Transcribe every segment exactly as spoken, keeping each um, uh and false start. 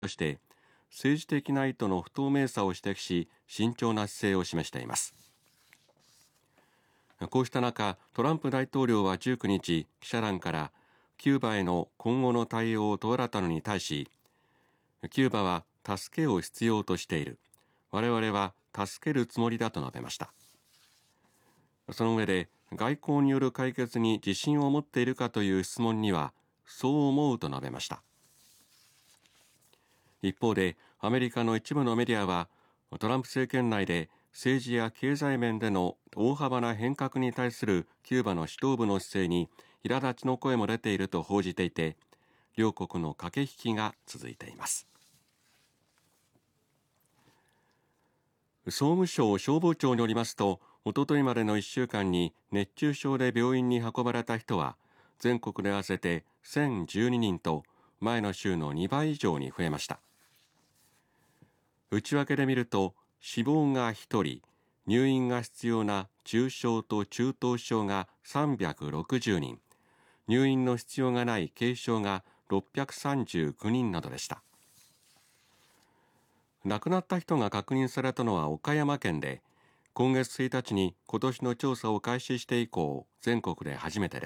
として政治的な意図の不透明さを指摘し、慎重な姿勢を示しています。こうした中、トランプ大統領はじゅうくにち、記者団からキューバへの今後の対応を問われたのに対し、キューバは助けを必要としている、我々は助けるつもりだと述べました。その上で、外交による解決に自信を持っているかという質問には、そう思うと述べました。一方で、アメリカの一部のメディアは、トランプ政権内で政治や経済面での大幅な変革に対するキューバの指導部の姿勢に苛立ちの声も出ていると報じていて、両国の駆け引きが続いています。総務省消防庁によりますと、おとといまでのいっしゅうかんに熱中症で病院に運ばれた人は全国で合わせてせんじゅうににんと、前の週のにばい以上に増えました。内訳で見ると、死亡がひとり、入院が必要な重症と中等症がさんびゃくろくじゅうにん、入院の必要がない軽症がろっぴゃくさんじゅうきゅうにんなどでした。亡くなった人が確認されたのは岡山県で、今月ついたちに今年の調査を開始して以降、全国で初めてです。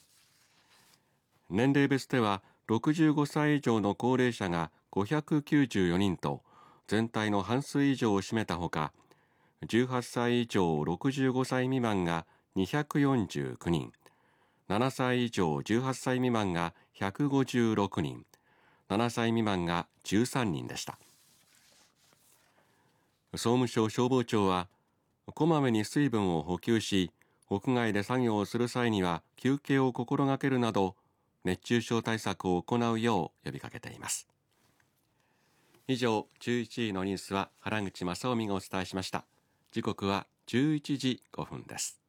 年齢別ではろくじゅうごさい以上の高齢者がごひゃくきゅうじゅうよにんと、全体の半数以上を占めたほか、じゅうはっさい以上ろくじゅうごさい未満がにひゃくよんじゅうきゅうにん、ななさい以上じゅうはっさい未満がひゃくごじゅうろくにん、ななさい未満がじゅうさんにんでした。総務省消防庁は、こまめに水分を補給し、屋外で作業をする際には休憩を心がけるなど、熱中症対策を行うよう呼びかけています。以上、じゅういちじのニュースは原口正臣がお伝えしました。時刻はじゅういちじごふんです。